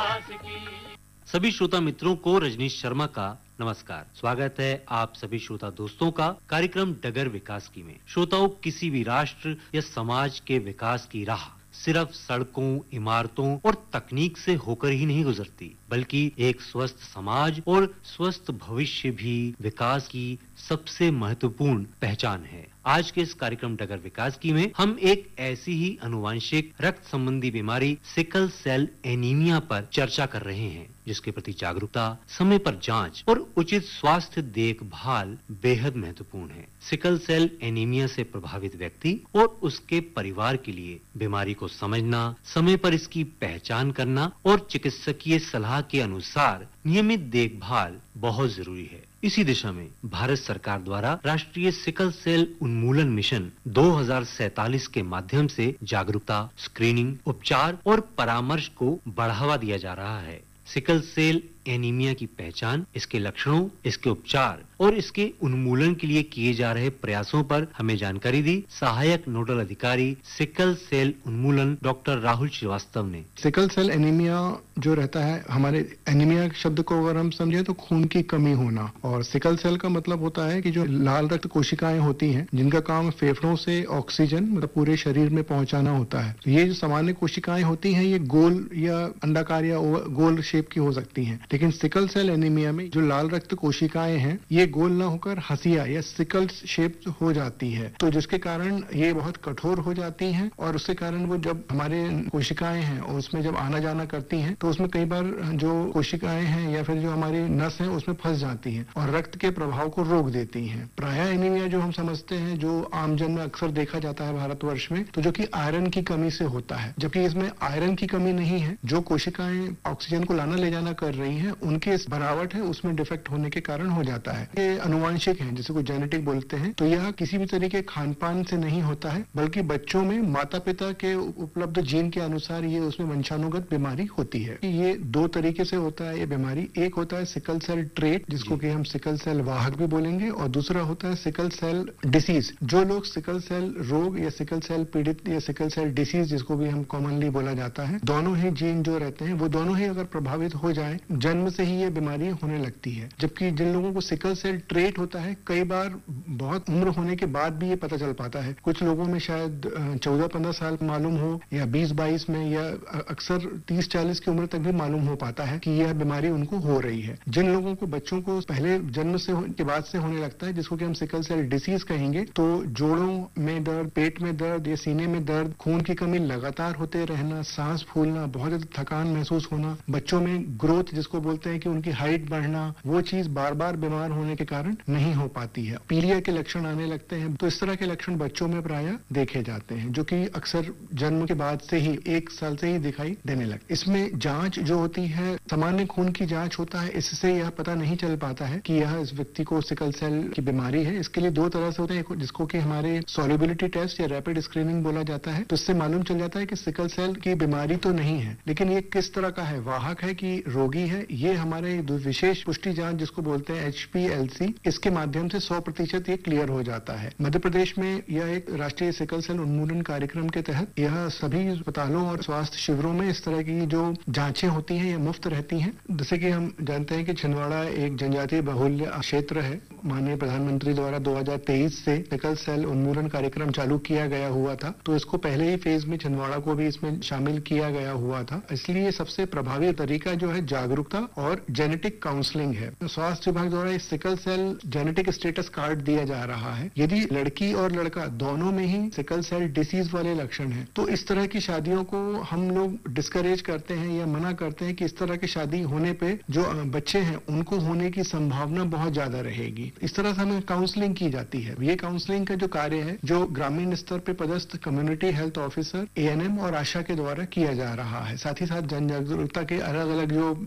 विकास की। सभी श्रोता मित्रों को रजनीश शर्मा का नमस्कार। स्वागत है आप सभी श्रोता दोस्तों का कार्यक्रम डगर विकास की में। श्रोताओं, किसी भी राष्ट्र या समाज के विकास की राह सिर्फ सड़कों, इमारतों और तकनीक से होकर ही नहीं गुजरती, बल्कि एक स्वस्थ समाज और स्वस्थ भविष्य भी विकास की सबसे महत्वपूर्ण पहचान है। आज के इस कार्यक्रम डगर विकास की में हम एक ऐसी ही अनुवांशिक रक्त संबंधी बीमारी सिकल सेल एनीमिया पर चर्चा कर रहे हैं, जिसके प्रति जागरूकता, समय पर जांच और उचित स्वास्थ्य देखभाल बेहद महत्वपूर्ण है। सिकल सेल एनीमिया से प्रभावित व्यक्ति और उसके परिवार के लिए बीमारी को समझना, समय पर इसकी पहचान करना और चिकित्सकीय सलाह के अनुसार नियमित देखभाल बहुत जरूरी है। इसी दिशा में भारत सरकार द्वारा राष्ट्रीय सिकल सेल उन्मूलन मिशन 2047 के माध्यम से जागरूकता, स्क्रीनिंग, उपचार और परामर्श को बढ़ावा दिया जा रहा है। सिकल सेल एनीमिया की पहचान, इसके लक्षणों, इसके उपचार और इसके उन्मूलन के लिए किए जा रहे प्रयासों पर हमें जानकारी दी सहायक नोडल अधिकारी सिकल सेल उन्मूलन डॉक्टर राहुल श्रीवास्तव ने। सिकल सेल एनीमिया जो रहता है, हमारे एनीमिया शब्द को अगर हम समझे तो खून की कमी होना, और सिकल सेल का मतलब होता है कि जो लाल रक्त कोशिकाएं होती हैं जिनका काम फेफड़ों से ऑक्सीजन मतलब पूरे शरीर में पहुंचाना होता है। तो ये जो सामान्य कोशिकाएं होती हैं ये गोल या अंडाकार या गोल शेप की हो सकती हैं, लेकिन सिकल सेल एनीमिया में जो लाल रक्त कोशिकाएं हैं ये गोल ना होकर हंसिया या सिकल शेप हो जाती है, तो जिसके कारण ये बहुत कठोर हो जाती हैं और उसके कारण वो जब हमारे कोशिकाएं हैं और उसमें जब आना जाना करती हैं तो उसमें कई बार जो कोशिकाएं हैं या फिर जो हमारी नस है उसमें फंस जाती हैं और रक्त के प्रभाव को रोक देती हैं। प्रायः एनीमिया जो हम समझते हैं, जो आमजन में अक्सर देखा जाता है भारतवर्ष में, तो जो कि आयरन की कमी से होता है, जबकि इसमें आयरन की कमी नहीं है। जो कोशिकाएं ऑक्सीजन को लाना ले जाना कर रही हैं उनकी बनावट है उसमें डिफेक्ट होने के कारण हो जाता है। ये अनुवांशिक है, जिसे को जेनेटिक बोलते हैं। तो यह किसी भी तरीके खान पान से नहीं होता है, बल्कि बच्चों में माता पिता के उपलब्ध जीन के अनुसार ये उसमें वंशानुगत बीमारी होती है। ये दो तरीके से होता है ये बीमारी। एक होता है सिकल सेल ट्रेट, जिसको कि हम सिकल सेल वाहक भी बोलेंगे, और दूसरा होता है सिकल सेल डिसीज। जो लोग सिकल सेल रोग या सिकल सेल पीड़ित या सिकल सेल डिसीज, जिसको भी हम कॉमनली बोला जाता है, दोनों ही जीन जो रहते हैं वो दोनों ही अगर प्रभावित हो जाए, जन्म से ही ये बीमारी होने लगती है। जबकि जिन लोगों को सिकल सेल ट्रेट होता है, कई बार बहुत उम्र होने के बाद भी ये पता चल पाता है। कुछ लोगों में शायद 14-15 साल मालूम हो या 20-22 में, या अक्सर 30-40 की उम्र तक भी मालूम हो पाता है कि यह बीमारी उनको हो रही है। जिन लोगों को बच्चों को पहले जन्म से के बाद से होने लगता है, जिसको कि हम सिकल सेल डिसीज कहेंगे, तो जोड़ों में दर्द, पेट में दर्द या सीने में दर्द, खून की कमी लगातार होते रहना, सांस फूलना, बहुत ज्यादा थकान महसूस होना, बच्चों में ग्रोथ जिसको बोलते हैं कि उनकी हाइट बढ़ना, वो चीज बार बार बीमार होने के कारण नहीं हो पाती है। पीलिया के लक्षण आने लगते हैं। तो इस तरह के लक्षण बच्चों में प्रायः देखे जाते हैं, जो कि अक्सर जन्म के बाद से ही 1 साल से ही दिखाई देने लगते। इसमें जांच जो होती है, सामान्य खून की जांच होता है, इससे यह पता नहीं चल पाता है कि यह इस व्यक्ति को सिकल सेल की बीमारी है। इसके लिए 2 तरह से होते हैं, जिसको कि हमारे सॉल्युबिलिटी टेस्ट या रैपिड स्क्रीनिंग बोला जाता है। तो इससे मालूम चल जाता है कि सिकल सेल की बीमारी तो नहीं है, लेकिन ये किस तरह का है, वाहक है कि रोगी है। ये हमारे विशेष पुष्टि जांच जिसको बोलते हैं HPLC, इसके माध्यम से 100% ये क्लियर हो जाता है। मध्य प्रदेश में यह एक राष्ट्रीय सिकल सेल उन्मूलन कार्यक्रम के तहत यह सभी अस्पतालों और स्वास्थ्य शिविरों में इस तरह की जो जांचें होती हैं ये मुफ्त रहती हैं। जैसे कि हम जानते हैं कि छिंदवाड़ा एक जनजातीय बहुल्य क्षेत्र है। माननीय प्रधानमंत्री द्वारा 2023 से सिकल सेल उन्मूलन कार्यक्रम चालू किया गया हुआ था, तो इसको पहले ही फेज में छिंदवाड़ा को भी इसमें शामिल किया गया हुआ था। इसलिए सबसे प्रभावी तरीका जो है जागरूकता और जेनेटिक काउंसलिंग है। तो स्वास्थ्य विभाग द्वारा इस sickle cell genetic status card दिया जा रहा है। यदि लड़की और लड़का दोनों में ही सिकल सेल डिसीज वाले लक्षण हैं, तो इस तरह की शादियों को हम लोग डिस्करेज करते हैं या मना करते हैं कि इस तरह की शादी होने पे जो बच्चे हैं उनको होने की संभावना बहुत ज्यादा रहेगी। इस तरह से हमें काउंसलिंग की जाती है। ये काउंसलिंग का जो कार्य है, जो ग्रामीण स्तर पे पदस्थ कम्युनिटी हेल्थ ऑफिसर, ANM और आशा के द्वारा किया जा रहा है। साथ ही साथ जन जागरूकता के अलग अलग जो कार्यक्रम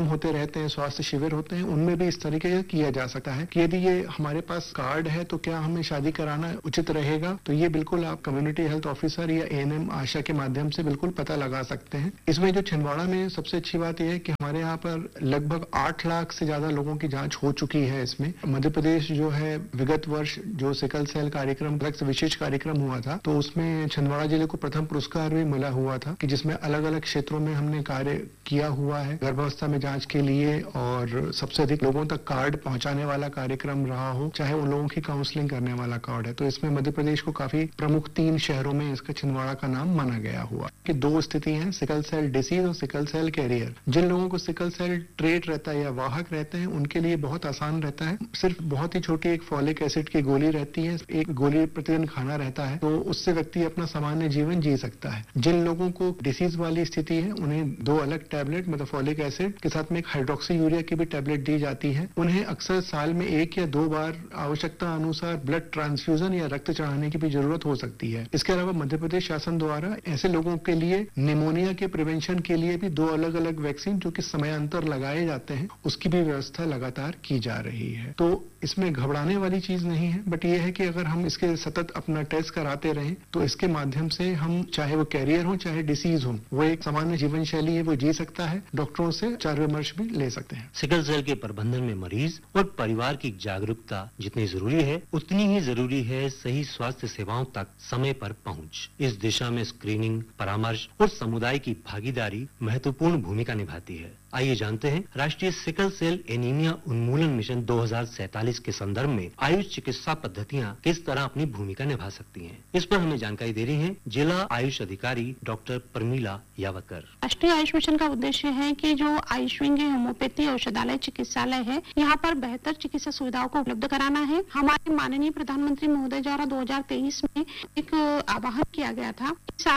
कार्यक्रम होते रहते हैं, स्वास्थ्य शिविर होते हैं, उनमें भी इस तरीके से किया जा सकता है कि यदि ये हमारे पास कार्ड है तो क्या हमें शादी कराना उचित रहेगा। तो ये बिल्कुल आप कम्युनिटी हेल्थ ऑफिसर या एएनएम आशा के माध्यम से बिल्कुल पता लगा सकते हैं। इसमें जो छिंदवाड़ा में सबसे अच्छी बात यह है कि हमारे यहाँ पर लगभग 8 लाख से ज्यादा लोगों की जांच हो चुकी है। इसमें मध्य प्रदेश जो है विगत वर्ष जो सिकल सेल कार्यक्रम विशेष कार्यक्रम हुआ था, तो उसमें छिंदवाड़ा जिले को प्रथम पुरस्कार भी मिला हुआ था कि जिसमें अलग अलग क्षेत्रों में हमने कार्य किया हुआ है गर्भावस्था में जांच के लिए, और सबसे अधिक लोगों तक कार्ड पहुंचाने वाला कार्यक्रम रहा हो, चाहे उन लोगों की काउंसलिंग करने वाला कार्ड है। तो इसमें मध्य प्रदेश को काफी प्रमुख 3 शहरों में इसका छिंदवाड़ा का नाम माना गया हुआ कि 2 स्थिति हैं, सिकल सेल डिसीज और सिकल सेल कैरियर। जिन लोगों को सिकल सेल ट्रेट रहता है या वाहक रहते हैं, उनके लिए बहुत आसान रहता है। सिर्फ बहुत ही छोटी एक फॉलिक एसिड की गोली रहती है, एक गोली प्रतिदिन खाना रहता है, तो उससे व्यक्ति अपना सामान्य जीवन जी सकता है। जिन लोगों को डिसीज वाली स्थिति है, उन्हें 2 अलग टैबलेट मतलब फॉलिक एसिड के साथ में एक हाइड्रोक्सी यूरिया की भी टैबलेट दी जाती है। उन्हें अक्सर साल में 1 या 2 बार आवश्यकता अनुसार ब्लड ट्रांसफ्यूजन या रक्त चढ़ाने की भी जरूरत हो सकती है। इसके अलावा मध्य प्रदेश शासन द्वारा ऐसे लोगों के लिए निमोनिया के प्रिवेंशन के लिए भी 2 अलग अलग वैक्सीन जो कि समयांतर लगाए जाते हैं, उसकी भी व्यवस्था लगातार की जा रही है। तो इसमें घबराने वाली चीज नहीं है, बट यह है कि अगर हम इसके सतत अपना टेस्ट कराते रहें तो इसके माध्यम से हम चाहे वो कैरियर हो चाहे डिसीज हो, वो एक सामान्य जीवन शैली है, वो जी सकता है। डॉक्टरों से विचार विमर्श भी ले सकते हैं। सिकल सेल के प्रबंधन में मरीज और परिवार की जागरूकता जितनी जरूरी है, उतनी ही जरूरी है सही स्वास्थ्य सेवाओं तक समय पर पहुंच। इस दिशा में स्क्रीनिंग, परामर्श और समुदाय की भागीदारी महत्वपूर्ण भूमिका निभाती है। आइए जानते हैं राष्ट्रीय सिकल सेल एनीमिया उन्मूलन मिशन 2047 के संदर्भ में आयुष चिकित्सा पद्धतियां किस तरह अपनी भूमिका निभा सकती हैं। इस पर हमें जानकारी दे रही हैं जिला आयुष अधिकारी डॉक्टर प्रमीला यावकर। राष्ट्रीय आयुष मिशन का उद्देश्य है कि जो आयुष विंग होम्योपैथी औषधालय चिकित्सालय है, यहाँ पर बेहतर चिकित्सा सुविधाओं को उपलब्ध कराना है। हमारे माननीय प्रधानमंत्री महोदय द्वारा 2023 में एक आह्वान किया गया था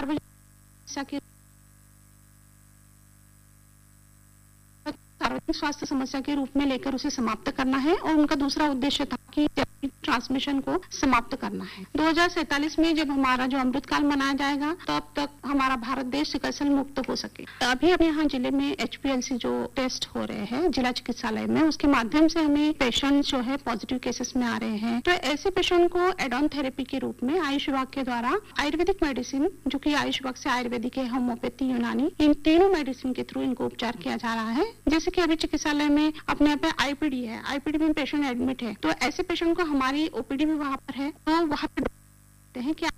सार्वजनिक स्वास्थ्य समस्या के रूप में लेकर उसे समाप्त करना है, और उनका दूसरा उद्देश्य था कि ट्रांसमिशन को समाप्त करना है। 2047 में जब हमारा जो अमृतकाल मनाया जाएगा, तब तक हमारा भारत देश सिकल सेल मुक्त हो सके। अभी हमें यहाँ जिले में HPLC जो टेस्ट हो रहे हैं जिला चिकित्सालय में, उसके माध्यम से हमें पेशेंट जो है पॉजिटिव केसेस में आ रहे हैं। तो ऐसे पेशेंट को एड ऑन थेरेपी के रूप में आयुष विभाग के द्वारा आयुर्वेदिक मेडिसिन, जो कि आयुष विभाग से आयुर्वेदिक है, होम्योपैथी, यूनानी, इन तीनों मेडिसिन के थ्रू इनको उपचार किया जा रहा है। जैसे कि अभी चिकित्सालय में अपने यहाँ पे IPD है, IPD में पेशेंट एडमिट है, तो ऐसे पेशेंट को हमारी OPD भी वहाँ पर है, तो वहाँ पे हैं कि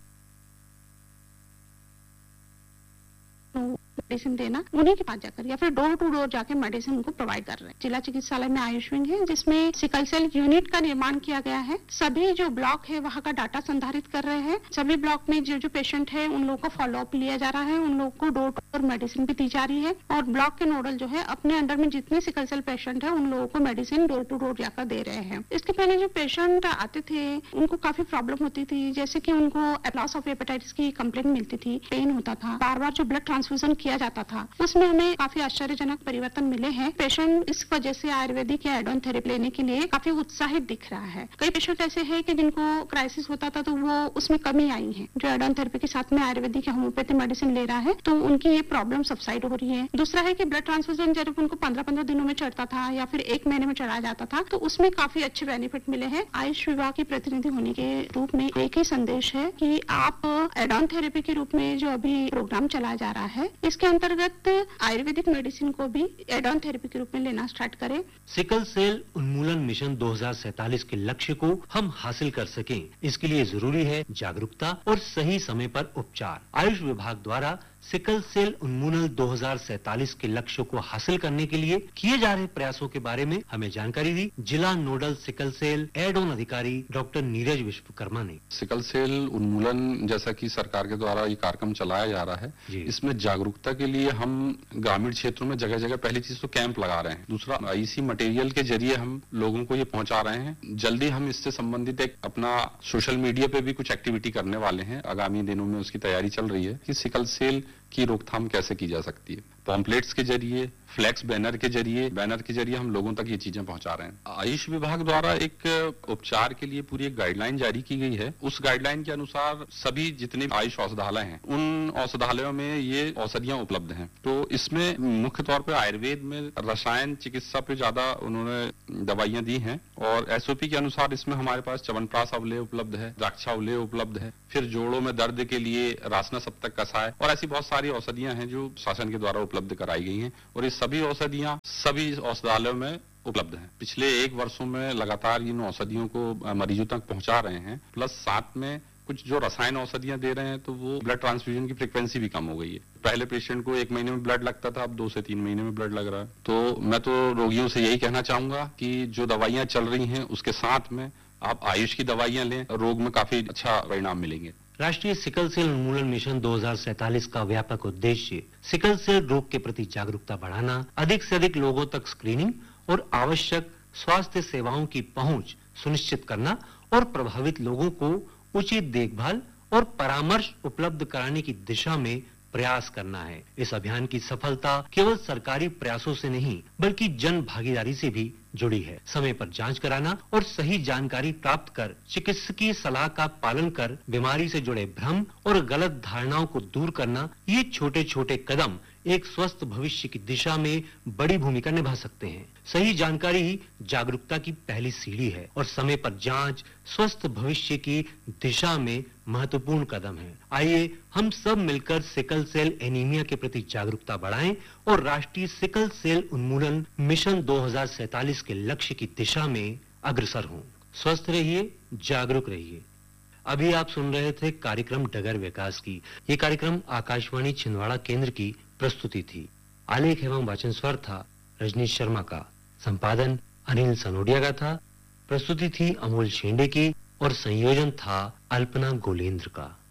मेडिसिन देना उन्हीं के पास जाकर या फिर डोर टू डोर जाके मेडिसिन उनको प्रोवाइड कर रहे हैं। जिला चिकित्सालय में आयुष विंग है जिसमें सिकल सेल यूनिट का निर्माण किया गया है। सभी जो ब्लॉक है वहाँ का डाटा संधारित कर रहे हैं। सभी ब्लॉक में जो जो पेशेंट है उन लोगों का फॉलोअप लिया जा रहा है, उन लोगों को डोर टू डोर मेडिसिन भी दी जा रही है, और ब्लॉक के नोडल जो है अपने अंडर में जितने सिकल सेल पेशेंट है उन लोगों को मेडिसिन डोर टू डोर जाकर दे रहे हैं। इसके पहले जो पेशेंट आते थे उनको काफी प्रॉब्लम होती थी, जैसे कि उनको लॉस ऑफ हेपेटाइटिस की कंप्लेंट मिलती थी, पेन होता था, बार बार जो ब्लड ट्रांसफ्यूजन किया जाता था, उसमें हमें काफी आश्चर्यजनक परिवर्तन मिले हैं। पेशेंट इस वजह से आयुर्वेदिक या एड ऑन थेरेपी लेने के लिए काफी उत्साहित दिख रहा है। कई पेशेंट ऐसे हैं कि जिनको क्राइसिस होता था तो वो उसमें कमी आई है, जो एड ऑन थेरेपी के साथ में आयुर्वेदिक या होम्योपैथी मेडिसिन ले रहा है तो उनकी ये प्रॉब्लम सबसाइड हो रही है। दूसरा है कि ब्लड ट्रांसफ्यूजन जब उनको 15-15 दिनों में चढ़ता था या फिर 1 महीने में चढ़ाया जाता था, तो उसमें काफी अच्छे बेनिफिट मिले हैं। आयुष विभाग की प्रतिनिधि होने के रूप में एक ही संदेश है कि आप एड ऑन थेरेपी के रूप में जो अभी प्रोग्राम चलाया जा रहा है, इसके अंतर्गत आयुर्वेदिक मेडिसिन को भी एड ऑन थेरेपी के रूप में लेना स्टार्ट करें। सिकल सेल उन्मूलन मिशन 2047 के लक्ष्य को हम हासिल कर सकें, इसके लिए जरूरी है जागरूकता और सही समय पर उपचार। आयुष विभाग द्वारा सिकल सेल उन्मूलन 2047 के लक्ष्य को हासिल करने के लिए किए जा रहे प्रयासों के बारे में हमें जानकारी दी जिला nodal sickle cell add on अधिकारी डॉक्टर नीरज विश्वकर्मा ने। सिकल सेल उन्मूलन जैसा कि सरकार के द्वारा ये कार्यक्रम चलाया जा रहा है, इसमें जागरूकता के लिए हम ग्रामीण क्षेत्रों में जगह जगह पहली चीज तो कैंप लगा रहे हैं, दूसरा IC मटेरियल के जरिए हम लोगों को ये पहुंचा रहे हैं। जल्दी हम इससे संबंधित एक अपना सोशल मीडिया पे भी कुछ एक्टिविटी करने वाले हैं, आगामी दिनों में उसकी तैयारी चल रही है कि सिकल सेल की रोकथाम कैसे की जा सकती है। पॉम्पलेट्स के जरिए फ्लैक्स बैनर के जरिए हम लोगों तक ये चीजें पहुंचा रहे हैं। आयुष विभाग द्वारा एक उपचार के लिए पूरी एक गाइडलाइन जारी की गई है। उस गाइडलाइन के अनुसार सभी जितने आयुष औषधालय हैं, उन औषधालयों में ये औषधियां उपलब्ध हैं। तो इसमें मुख्य तौर पर आयुर्वेद में रसायन चिकित्सा पे ज्यादा उन्होंने दवाइयां दी हैं और एसओपी के अनुसार इसमें हमारे पास च्यवनप्राश अवलेह उपलब्ध है, द्राक्षा अवलेह उपलब्ध है, फिर जोड़ों में दर्द के लिए रासना सप्तक कषाय और ऐसी बहुत सारी औषधियां हैं जो शासन के द्वारा उपलब्ध कराई गई हैं और ये सभी औषधियां सभी औषधालयों में उपलब्ध हैं। पिछले 1 वर्षों में लगातार इन औषधियों को मरीजों तक पहुंचा रहे हैं, प्लस साथ में कुछ जो रसायन औषधियां दे रहे हैं तो वो ब्लड ट्रांसफ्यूजन की फ्रीक्वेंसी भी कम हो गई है। पहले पेशेंट को 1 महीने में ब्लड लगता था, अब 2 से 3 महीने में ब्लड लग रहा है। तो मैं तो रोगियों से यही कहना चाहूंगा कि जो दवाइयां चल रही हैं उसके साथ में आप आयुष की दवाइयां लें, रोग में काफी अच्छा परिणाम मिलेंगे। राष्ट्रीय सिकल सेल उन्मूलन मिशन 2047 का व्यापक उद्देश्य सिकल सेल रोग के प्रति जागरूकता बढ़ाना, अधिक से अधिक लोगों तक स्क्रीनिंग और आवश्यक स्वास्थ्य सेवाओं की पहुंच सुनिश्चित करना और प्रभावित लोगों को उचित देखभाल और परामर्श उपलब्ध कराने की दिशा में प्रयास करना है। इस अभियान की सफलता केवल सरकारी प्रयासों से नहीं बल्कि जन भागीदारी से भी जुड़ी है। समय पर जांच कराना और सही जानकारी प्राप्त कर चिकित्सकीय सलाह का पालन कर बीमारी से जुड़े भ्रम और गलत धारणाओं को दूर करना, ये छोटे छोटे कदम एक स्वस्थ भविष्य की दिशा में बड़ी भूमिका निभा सकते हैं। सही जानकारी ही जागरूकता की पहली सीढ़ी है और समय पर जांच स्वस्थ भविष्य की दिशा में महत्वपूर्ण कदम है। आइए हम सब मिलकर सिकल सेल एनीमिया के प्रति जागरूकता बढ़ाएं और राष्ट्रीय सिकल सेल उन्मूलन मिशन 2047 के लक्ष्य की दिशा में अग्रसर हों। स्वस्थ रहिए, जागरूक रहिए। अभी आप सुन रहे थे कार्यक्रम डगर विकास की। ये कार्यक्रम आकाशवाणी छिंदवाड़ा केंद्र की प्रस्तुति थी। आलेख एवं वाचन स्वर था रजनीश शर्मा का, संपादन अनिल सनोडिया का था, प्रस्तुति थी अमोल शेंडे की और संयोजन था अल्पना गोलेंद्र का।